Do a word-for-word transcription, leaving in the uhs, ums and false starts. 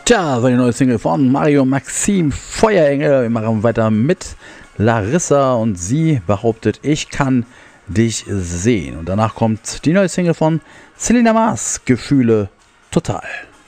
Tja, war die neue Single von Mario Maxim, Feuerengel. Wir machen weiter mit Larissa und sie behauptet, ich kann dich sehen. Und danach kommt die neue Single von Selena Mars, Gefühle total.